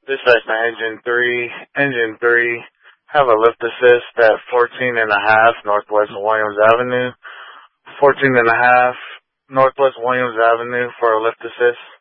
Dispatch to Engine 3, have a lift assist at 14 and a half Northwest Williams Avenue. 14 and a half Northwest Williams Avenue for a lift assist.